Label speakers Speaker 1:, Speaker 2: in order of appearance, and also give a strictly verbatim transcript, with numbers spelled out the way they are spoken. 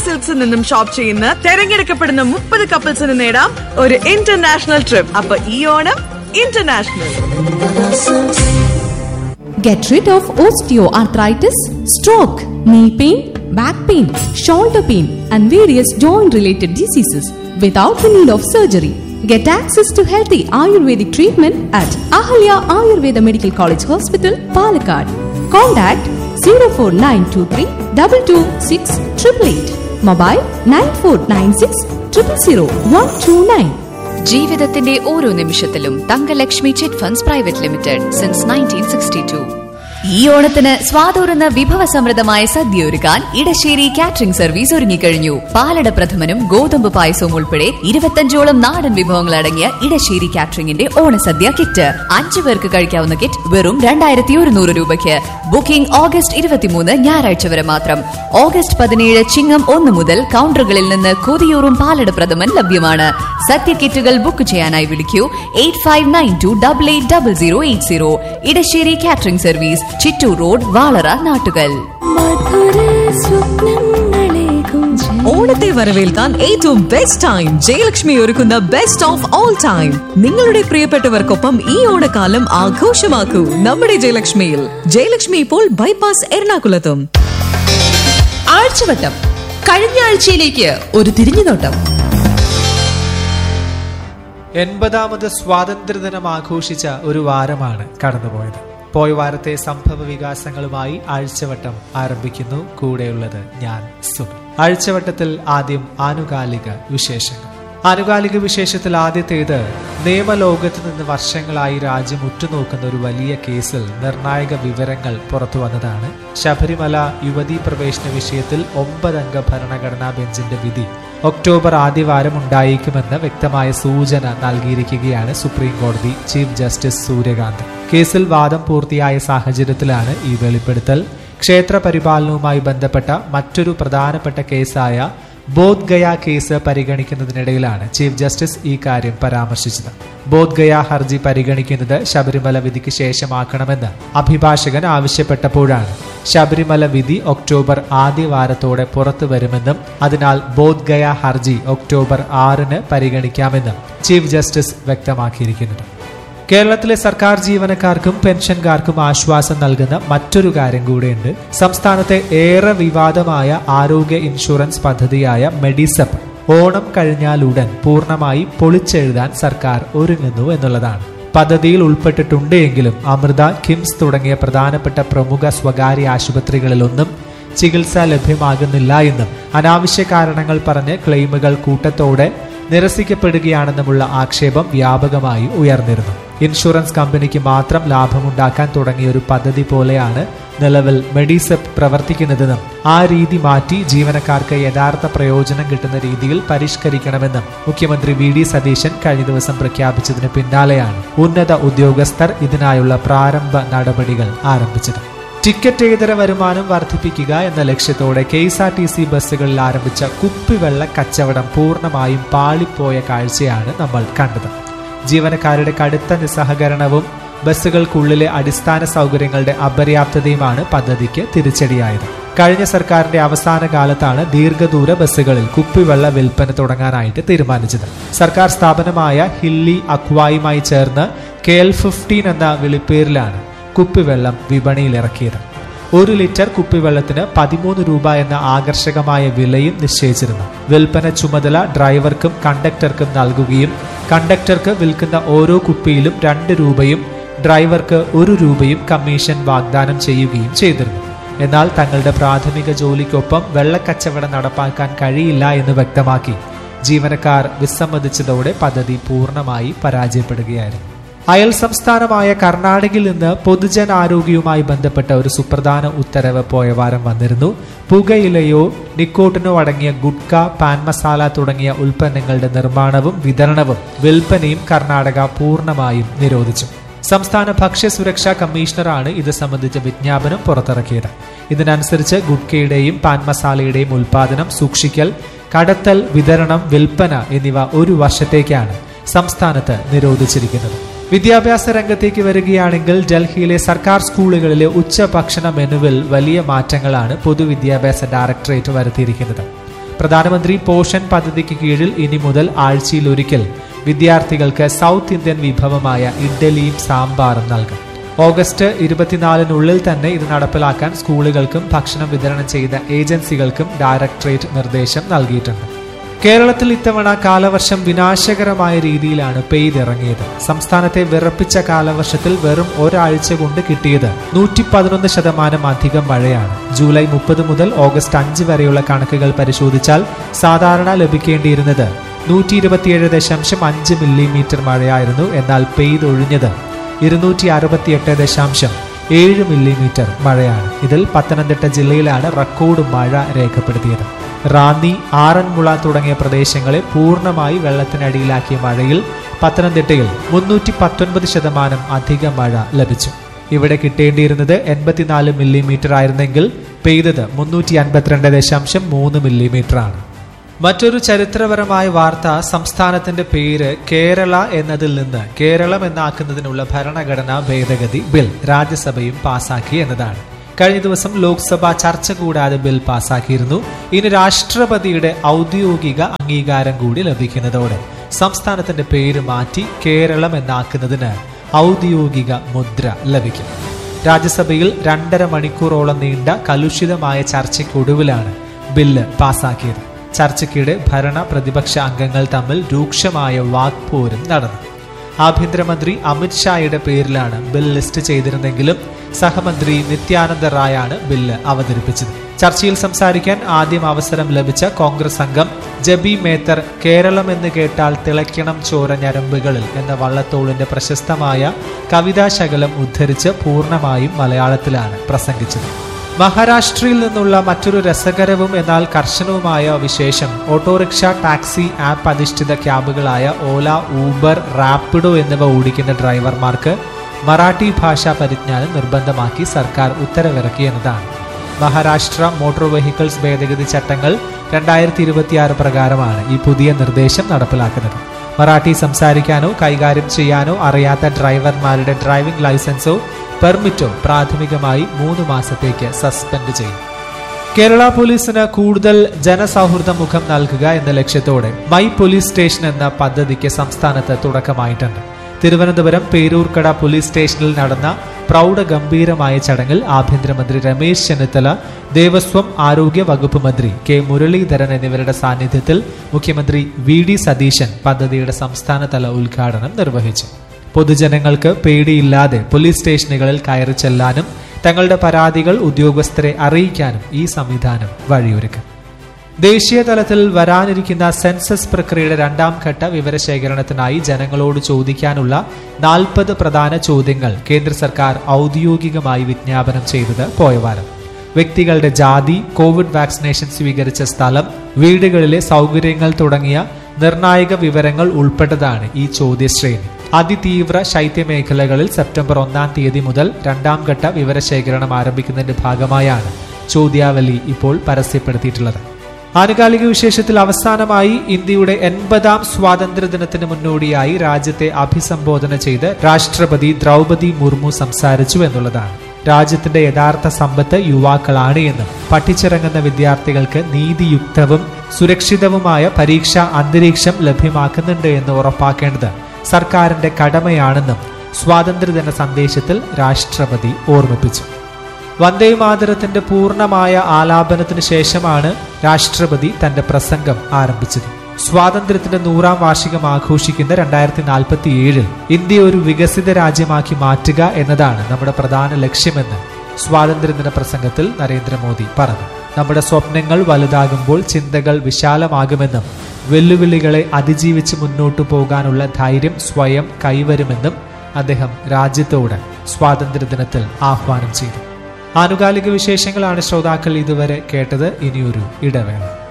Speaker 1: സിൽക്സിൽ നിന്നും ഷോപ്പ് ചെയ്യുന്ന തെരഞ്ഞെടുക്കപ്പെടുന്ന മുപ്പത് കപ്പിൾസിന് നേടാം ഒരു ഇന്റർനാഷണൽ ട്രിപ്പ്. അപ്പൊ ഈ Onam international.
Speaker 2: Get rid of osteoarthritis, stroke, knee pain, back pain, shoulder pain, and various joint-related diseases without the need of surgery. Get access to healthy Ayurvedic treatment at Ahalya Ayurveda Medical College Hospital, Palakkad. Contact zero four nine two three two two six eight eight eight. Mobile nine four nine six zero zero zero one two nine.
Speaker 3: ജീവിതത്തിന്റെ ഓരോ നിമിഷത്തിലും Thankalakshmi chit funds private limited since nineteen sixty to. ഈ ഓണത്തിന് സ്വാതൂറുന്ന വിഭവസമൃദ്ധമായ സദ്യ ഒരുക്കാൻ Edasseri catering service ഒരുങ്ങിക്കഴിഞ്ഞു. പാലട പ്രഥമനും ഗോതമ്പ് പായസവും ഉൾപ്പെടെ ഇരുപത്തഞ്ചോളം നാടൻ വിഭവങ്ങൾ അടങ്ങിയ ഇടശ്ശേരി കാറ്ററിംഗിന്റെ ഓണസദ്യ കിറ്റ്. അഞ്ചു പേർക്ക് കഴിക്കാവുന്ന കിറ്റ് വെറും രണ്ടായിരത്തി ഒരുന്നൂറ് രൂപയ്ക്ക്. ബുക്കിംഗ് ഓഗസ്റ്റ് ഇരുപത്തിമൂന്ന് ഞായറാഴ്ച വരെ മാത്രം. ഓഗസ്റ്റ് പതിനേഴ് ചിങ്ങം ഒന്ന് മുതൽ കൗണ്ടറുകളിൽ നിന്ന് കൊതിയൂറും പാലട പ്രഥമൻ ലഭ്യമാണ്. സദ്യ കിറ്റുകൾ ബുക്ക് ചെയ്യാനായി വിളിക്കൂ eight five nine to double eight double zero eight zero. Edasseri catering service, Chittur road, Valara, Nattukal.
Speaker 4: ഓണത്തെ വരവേൽക്കാൻ ഏറ്റവും ബെസ്റ്റ് ടൈം ജയലക്ഷ്മി ഒരുക്കുന്ന ബെസ്റ്റ് ഓഫ് ഓൾ ടൈം. നിങ്ങളുടെ പ്രിയപ്പെട്ടവർക്കൊപ്പം ഈ ഓണക്കാലം ആഘോഷമാക്കൂ നമ്മുടെ ജയലക്ഷ്മിയിൽ. ജയലക്ഷ്മി ഇപ്പോൾ ബൈപ്പാസ് എറണാകുളത്തും.
Speaker 2: ആഴ്ചവട്ടം കഴിഞ്ഞ ആഴ്ചയിലേക്ക് ഒരു തിരിഞ്ഞുനോട്ടം.
Speaker 5: എൺപതാമത് സ്വാതന്ത്ര്യദിനം ആഘോഷിച്ച ഒരു വാരമാണ് കടന്നുപോയത്. പോയ വാരത്തെ സംഭവ വികാസങ്ങളുമായി ആഴ്ചവട്ടം ആരംഭിക്കുന്നു. കൂടെയുള്ളത് ഞാൻ സുനിൽ. ആഴ്ചവട്ടത്തിൽ ആദ്യം ആനുകാലിക വിശേഷങ്ങൾ. ആനുകാലിക വിശേഷത്തിൽ ആദ്യത്തേത് നിയമലോകത്ത് നിന്ന് വർഷങ്ങളായി രാജ്യം ഉറ്റുനോക്കുന്ന ഒരു വലിയ കേസിൽ നിർണായക വിവരങ്ങൾ പുറത്തു വന്നതാണ്. ശബരിമല യുവതീ പ്രവേശന വിഷയത്തിൽ ഒമ്പതംഗ ഭരണഘടനാ ബെഞ്ചിന്റെ വിധി ഒക്ടോബർ ആദ്യവാരം ഉണ്ടായേക്കുമെന്ന് വ്യക്തമായ സൂചന നൽകിയിരിക്കുകയാണ് സുപ്രീം കോടതി ചീഫ് ജസ്റ്റിസ് സൂര്യകാന്ത്. കേസിൽ വാദം പൂർത്തിയായ സാഹചര്യത്തിലാണ് ഈ വെളിപ്പെടുത്തൽ. ക്ഷേത്ര പരിപാലനവുമായി ബന്ധപ്പെട്ട മറ്റൊരു പ്രധാനപ്പെട്ട കേസായ ബോധ്ഗയ കേസ് പരിഗണിക്കുന്നതിനിടയിലാണ് ചീഫ് ജസ്റ്റിസ് ഈ കാര്യം പരാമർശിച്ചത്. ബോധ്ഗയ ഹർജി പരിഗണിക്കുന്നത് ശബരിമല വിധിക്ക് ശേഷമാക്കണമെന്ന് അഭിഭാഷകൻ ആവശ്യപ്പെട്ടപ്പോഴാണ് ശബരിമല വിധി ഒക്ടോബർ ആദ്യവാരത്തോടെ പുറത്തു വരുമെന്നും അതിനാൽ ബോധ്ഗയ ഹർജി ഒക്ടോബർ ആറിന് പരിഗണിക്കാമെന്നും ചീഫ് ജസ്റ്റിസ് വ്യക്തമാക്കിയിരിക്കുന്നത്. കേരളത്തിലെ സർക്കാർ ജീവനക്കാർക്കും പെൻഷൻകാർക്കും ആശ്വാസം നൽകുന്ന മറ്റൊരു കാര്യം കൂടെയുണ്ട്. സംസ്ഥാനത്തെ ഏറെ വിവാദമായ ആരോഗ്യ ഇൻഷുറൻസ് പദ്ധതിയായ മെഡിസെപ്പ് ഓണം കഴിഞ്ഞാലുടൻ പൂർണ്ണമായി പൊളിച്ചെഴുതാൻ സർക്കാർ ഒരുങ്ങുന്നു എന്നുള്ളതാണ്. പദ്ധതിയിൽ ഉൾപ്പെട്ടിട്ടുണ്ട് എങ്കിലും അമൃത, കിംസ് തുടങ്ങിയ പ്രധാനപ്പെട്ട പ്രമുഖ സ്വകാര്യ ആശുപത്രികളിലൊന്നും ചികിത്സ ലഭ്യമാകുന്നില്ല എന്നും അനാവശ്യ കാരണങ്ങൾ പറഞ്ഞ് ക്ലെയിമുകൾ കൂട്ടത്തോടെ നിരസിക്കപ്പെടുകയാണെന്നുമുള്ള ആക്ഷേപം വ്യാപകമായി ഉയർന്നിരുന്നു. ഇൻഷുറൻസ് കമ്പനിക്ക് മാത്രം ലാഭമുണ്ടാക്കാൻ തുടങ്ങിയ ഒരു പദ്ധതി പോലെയാണ് നിലവിൽ മെഡിസെപ്പ് പ്രവർത്തിക്കുന്നതെന്നും ആ രീതി മാറ്റി ജീവനക്കാർക്ക് യഥാർത്ഥ പ്രയോജനം കിട്ടുന്ന രീതിയിൽ പരിഷ്കരിക്കണമെന്നും മുഖ്യമന്ത്രി വി ഡി സതീശൻ കഴിഞ്ഞ ദിവസം പ്രഖ്യാപിച്ചതിന് പിന്നാലെയാണ് ഉന്നത ഉദ്യോഗസ്ഥർ ഇതിനായുള്ള പ്രാരംഭ നടപടികൾ ആരംഭിച്ചത്. ടിക്കറ്റേതര വരുമാനം വർദ്ധിപ്പിക്കുക എന്ന ലക്ഷ്യത്തോടെ K S R T C ബസ്സുകളിൽ ആരംഭിച്ച കുപ്പിവെള്ള കച്ചവടം പൂർണ്ണമായും പാളിപ്പോയ കാഴ്ചയാണ് നമ്മൾ കണ്ടത്. ജീവനക്കാരുടെ കടുത്ത നിസ്സഹകരണവും ബസ്സുകൾക്കുള്ളിലെ അടിസ്ഥാന സൗകര്യങ്ങളുടെ അപര്യാപ്തതയുമാണ് പദ്ധതിക്ക് തിരിച്ചടിയായത്. കഴിഞ്ഞ സർക്കാരിന്റെ അവസാന കാലത്താണ് ദീർഘദൂര ബസ്സുകളിൽ കുപ്പിവെള്ള വിൽപ്പന തുടങ്ങാനായിട്ട് തീരുമാനിച്ചത്. സർക്കാർ സ്ഥാപനമായ ഹില്ലി അക്വായുമായി ചേർന്ന് കെ എൽ ഫിഫ്റ്റീൻ എന്ന വിളിപ്പേരിലാണ് കുപ്പിവെള്ളം വിപണിയിലിറക്കിയത്. ഒരു ലിറ്റർ കുപ്പിവെള്ളത്തിന് പതിമൂന്ന് രൂപ എന്ന ആകർഷകമായ വിലയും നിശ്ചയിച്ചിരുന്നു. വിൽപ്പന ചുമതല ഡ്രൈവർക്കും കണ്ടക്ടർക്കും നൽകുകയും കണ്ടക്ടർക്ക് വിൽക്കുന്ന ഓരോ കുപ്പിയിലും രണ്ട് രൂപയും ഡ്രൈവർക്ക് ഒരു രൂപയും കമ്മീഷൻ വാഗ്ദാനം ചെയ്യുകയും ചെയ്തിരുന്നു. എന്നാൽ തങ്ങളുടെ പ്രാഥമിക ജോലിക്കൊപ്പം വെള്ളക്കച്ചവടം നടപ്പാക്കാൻ കഴിയില്ല എന്ന് വ്യക്തമാക്കി ജീവനക്കാർ വിസമ്മതിച്ചതോടെ പദ്ധതി പൂർണ്ണമായി പരാജയപ്പെടുകയായിരുന്നു. അയൽ സംസ്ഥാനമായ കർണാടകയിൽ നിന്ന് പൊതുജനാരോഗ്യവുമായി ബന്ധപ്പെട്ട ഒരു സുപ്രധാന ഉത്തരവ് പോയ വാരം വന്നിരുന്നു. പുകയിലയോ നിക്കോട്ടിനോ അടങ്ങിയ ഗുഡ്ക, പാൻ മസാല തുടങ്ങിയ ഉൽപ്പന്നങ്ങളുടെ നിർമ്മാണവും വിതരണവും വിൽപ്പനയും കർണാടക പൂർണ്ണമായും നിരോധിച്ചു. സംസ്ഥാന ഭക്ഷ്യസുരക്ഷാ കമ്മീഷണറാണ് ഇത് സംബന്ധിച്ച വിജ്ഞാപനം പുറത്തിറക്കിയത്. ഇതിനനുസരിച്ച് ഗുഡ്കയുടെയും പാൻ മസാലയുടെയും ഉൽപാദനം, സൂക്ഷിക്കൽ, കടത്തൽ, വിതരണം, വിൽപ്പന എന്നിവ ഒരു വർഷത്തേക്കാണ് സംസ്ഥാനത്ത് നിരോധിച്ചിരിക്കുന്നത്. വിദ്യാഭ്യാസ രംഗത്തേക്ക് വരികയാണെങ്കിൽ ഡൽഹിയിലെ സർക്കാർ സ്കൂളുകളിലെ ഉച്ചഭക്ഷണ മെനുവിൽ വലിയ മാറ്റങ്ങളാണ് പൊതുവിദ്യാഭ്യാസ ഡയറക്ടറേറ്റ് വരുത്തിയിരിക്കുന്നത്. പ്രധാനമന്ത്രി പോഷൻ പദ്ധതിക്ക് കീഴിൽ ഇനി മുതൽ ആഴ്ചയിൽ ഒരിക്കൽ വിദ്യാർത്ഥികൾക്ക് സൗത്ത് ഇന്ത്യൻ വിഭവമായ ഇഡ്ഡലിയും സാമ്പാറും നൽകും. ഓഗസ്റ്റ് ഇരുപത്തിനാലിനുള്ളിൽ തന്നെ ഇത് നടപ്പിലാക്കാൻ സ്കൂളുകൾക്കും ഭക്ഷണം വിതരണം ചെയ്ത ഏജൻസികൾക്കും ഡയറക്ടറേറ്റ് നിർദ്ദേശം നൽകിയിട്ടുണ്ട്. കേരളത്തിൽ ഇത്തവണ കാലവർഷം വിനാശകരമായ രീതിയിലാണ് പെയ്തിറങ്ങിയത്. സംസ്ഥാനത്തെ വിറപ്പിച്ച കാലവർഷത്തിൽ വെറും ഒരാഴ്ച കൊണ്ട് കിട്ടിയത് നൂറ്റി പതിനൊന്ന് ശതമാനം അധികം മഴയാണ്. ജൂലൈ മുപ്പത് മുതൽ ഓഗസ്റ്റ് അഞ്ച് വരെയുള്ള കണക്കുകൾ പരിശോധിച്ചാൽ സാധാരണ ലഭിക്കേണ്ടിയിരുന്നത് നൂറ്റി ഇരുപത്തിയേഴ് ദശാംശം അഞ്ച് മില്ലിമീറ്റർ മഴയായിരുന്നു. എന്നാൽ പെയ്തൊഴിഞ്ഞത് ഇരുന്നൂറ്റി അറുപത്തിയെട്ട് ദശാംശം ഏഴ് മില്ലിമീറ്റർ മഴയാണ്. ഇതിൽ പത്തനംതിട്ട ജില്ലയിലാണ് റെക്കോർഡ് മഴ രേഖപ്പെടുത്തിയത്. റാന്നി, ആറന്മുള തുടങ്ങിയ പ്രദേശങ്ങളെ പൂർണ്ണമായി വെള്ളത്തിനടിയിലാക്കിയ മഴയിൽ പത്തനംതിട്ടയിൽ മുന്നൂറ്റി പത്തൊൻപത് ശതമാനം അധിക മഴ ലഭിച്ചു. ഇവിടെ കിട്ടേണ്ടിയിരുന്നത് എൺപത്തിനാല് മില്ലിമീറ്റർ ആയിരുന്നെങ്കിൽ പെയ്തത് മുന്നൂറ്റി അൻപത്തിരണ്ട് ദശാംശം മൂന്ന് മില്ലിമീറ്റർ ആണ്. മറ്റൊരു ചരിത്രപരമായ വാർത്ത സംസ്ഥാനത്തിന്റെ പേര് കേരള എന്നതിൽ നിന്ന് കേരളം എന്നാക്കുന്നതിനുള്ള ഭരണഘടനാ ഭേദഗതി ബിൽ രാജ്യസഭയും പാസാക്കി എന്നതാണ്. കഴിഞ്ഞ ദിവസം ലോക്സഭ ചർച്ച കൂടാതെ ബിൽ പാസാക്കിയിരുന്നു. ഇനി രാഷ്ട്രപതിയുടെ ഔദ്യോഗിക അംഗീകാരം കൂടി ലഭിക്കുന്നതോടെ സംസ്ഥാനത്തിന്റെ പേര് മാറ്റി കേരളം എന്നാക്കുന്നതിന് ഔദ്യോഗിക മുദ്ര ലഭിക്കും. രാജ്യസഭയിൽ രണ്ടര മണിക്കൂറോളം നീണ്ട കലുഷിതമായ ചർച്ചയ്ക്കൊടുവിലാണ് ബില്ല് പാസാക്കിയത്. ചർച്ചയ്ക്കിടെ ഭരണ പ്രതിപക്ഷ അംഗങ്ങൾ തമ്മിൽ രൂക്ഷമായ വാക്പോരും നടന്നു. ആഭ്യന്തരമന്ത്രി അമിത്ഷായുടെ പേരിലാണ് ബിൽ ലിസ്റ്റ് ചെയ്തിരുന്നെങ്കിലും സഹമന്ത്രി നിത്യാനന്ദ റായാണ് ബില്ല് അവതരിപ്പിച്ചത്. ചർച്ചയിൽ സംസാരിക്കാൻ ആദ്യം അവസരം ലഭിച്ച കോൺഗ്രസ് അംഗം ജബി മേത്തർ കേരളം എന്ന് കേട്ടാൽ തിളയ്ക്കണം ചോര ഞരമ്പുകളിൽ എന്ന വള്ളത്തോളിന്റെ പ്രശസ്തമായ കവിതാശകലം ഉദ്ധരിച്ച് പൂർണ്ണമായും മലയാളത്തിലാണ് പ്രസംഗിച്ചത്. മഹാരാഷ്ട്രയിൽ നിന്നുള്ള മറ്റൊരു രസകരവും എന്നാൽ കർശനവുമായ വിശേഷം ഓട്ടോറിക്ഷ, ടാക്സി ആപ്പ് അധിഷ്ഠിത ക്യാബുകളായ ഓല, ഊബർ, റാപ്പിഡോ എന്നിവ ഓടിക്കുന്ന ഡ്രൈവർമാർക്ക് മറാഠി ഭാഷാ പരിജ്ഞാനം നിർബന്ധമാക്കി സർക്കാർ ഉത്തരവിറക്കി എന്നതാണ്. മഹാരാഷ്ട്ര മോട്ടോർ വെഹിക്കിൾസ് ഭേദഗതി ചട്ടങ്ങൾ രണ്ടായിരത്തി ഇരുപത്തിയാറ് പ്രകാരമാണ് ഈ പുതിയ നിർദ്ദേശം നടപ്പിലാക്കുന്നത്. മറാഠി സംസാരിക്കാനോ കൈകാര്യം ചെയ്യാനോ അറിയാത്ത ഡ്രൈവർമാരുടെ ഡ്രൈവിംഗ് ലൈസൻസോ പെർമിറ്റോ പ്രാഥമികമായി മൂന്ന് മാസത്തേക്ക് സസ്പെൻഡ് ചെയ്യും. കേരള പോലീസിന് കൂടുതൽ ജനസൗഹൃദ മുഖം നൽകുക എന്ന ലക്ഷ്യത്തോടെ മൈ പോലീസ് സ്റ്റേഷൻ എന്ന പദ്ധതിക്ക് സംസ്ഥാനത്ത് തുടക്കമായിട്ടുണ്ട്. തിരുവനന്തപുരം പേരൂർക്കട പോലീസ് സ്റ്റേഷനിൽ നടന്ന പ്രൗഢഗംഭീരമായ ചടങ്ങിൽ ആഭ്യന്തരമന്ത്രി രമേശ് ചെന്നിത്തല, ദേവസ്വം, ആരോഗ്യ വകുപ്പ് മന്ത്രി കെ മുരളീധരൻ എന്നിവരുടെ സാന്നിധ്യത്തിൽ മുഖ്യമന്ത്രി വി ഡി സതീശൻ പദ്ധതിയുടെ സംസ്ഥാനതല ഉദ്ഘാടനം നിർവഹിച്ചു. പൊതുജനങ്ങൾക്ക് പേടിയില്ലാതെ പോലീസ് സ്റ്റേഷനുകളിൽ കയറി ചെല്ലാനും തങ്ങളുടെ പരാതികൾ ഉദ്യോഗസ്ഥരെ അറിയിക്കാനും ഈ സംവിധാനം വഴിയൊരുക്കും. ദേശീയ തലത്തിൽ വരാനിരിക്കുന്ന സെൻസസ് പ്രക്രിയയുടെ രണ്ടാം ഘട്ട വിവരശേഖരണത്തിനായി ജനങ്ങളോട് ചോദിക്കാനുള്ള നാൽപ്പത് പ്രധാന ചോദ്യങ്ങൾ കേന്ദ്ര സർക്കാർ ഔദ്യോഗികമായി വിജ്ഞാപനം ചെയ്തത് പോയവാരം. വ്യക്തികളുടെ ജാതി, കോവിഡ് വാക്സിനേഷൻ സ്വീകരിച്ച സ്ഥലം, വീടുകളിലെ സൗകര്യങ്ങൾ തുടങ്ങിയ നിർണായക വിവരങ്ങൾ ഉൾപ്പെട്ടതാണ് ഈ ചോദ്യശ്രേണി. അതിതീവ്ര ശൈത്യമേഖലകളിൽ സെപ്റ്റംബർ ഒന്നാം തീയതി മുതൽ രണ്ടാം ഘട്ട വിവരശേഖരണം ആരംഭിക്കുന്നതിന്റെ ഭാഗമായാണ് ചോദ്യാവലി ഇപ്പോൾ പരസ്യപ്പെടുത്തിയിട്ടുള്ളത്. ആനുകാലിക വിശേഷത്തിൽ അവസാനമായി ഇന്ത്യയുടെ എൺപതാം സ്വാതന്ത്ര്യ ദിനത്തിന് മുന്നോടിയായി രാജ്യത്തെ അഭിസംബോധന ചെയ്ത് രാഷ്ട്രപതി ദ്രൗപദി മുർമു സംസാരിച്ചു എന്നുള്ളതാണ്. രാജ്യത്തിന്റെ യഥാർത്ഥ സമ്പത്ത് യുവാക്കളാണ് എന്നും പഠിച്ചിറങ്ങുന്ന വിദ്യാർത്ഥികൾക്ക് നീതിയുക്തവും സുരക്ഷിതവുമായ പരീക്ഷാ അന്തരീക്ഷം ലഭ്യമാക്കുന്നുണ്ട് എന്ന് ഉറപ്പാക്കേണ്ടത് സർക്കാരിന്റെ കടമയാണെന്നും സ്വാതന്ത്ര്യദിന സന്ദേശത്തിൽ രാഷ്ട്രപതി ഓർമ്മിപ്പിച്ചു. വന്ദേമാതരത്തിന്റെ പൂർണ്ണമായ ആലാപനത്തിന് ശേഷമാണ് രാഷ്ട്രപതി തന്റെ പ്രസംഗം ആരംഭിച്ചത്. സ്വാതന്ത്ര്യത്തിന്റെ നൂറാം വാർഷികം ആഘോഷിക്കുന്ന രണ്ടായിരത്തി നാൽപ്പത്തി ഏഴിൽ ഇന്ത്യ ഒരു വികസിത രാജ്യമാക്കി മാറ്റുക എന്നതാണ് നമ്മുടെ പ്രധാന ലക്ഷ്യമെന്ന് സ്വാതന്ത്ര്യദിന പ്രസംഗത്തിൽ നരേന്ദ്രമോദി പറഞ്ഞു. നമ്മുടെ സ്വപ്നങ്ങൾ വലുതാകുമ്പോൾ ചിന്തകൾ വിശാലമാകുമെന്നും വെല്ലുവിളികളെ അതിജീവിച്ച് മുന്നോട്ടു പോകാനുള്ള ധൈര്യം സ്വയം കൈവരുമെന്നും അദ്ദേഹം രാജ്യത്തോട് സ്വാതന്ത്ര്യദിനത്തിൽ ആഹ്വാനം ചെയ്തു. ആനുകാലിക വിശേഷങ്ങളാണ് ശ്രോതാക്കൾ ഇതുവരെ കേട്ടത്. ഇനിയൊരു ഇടവേള.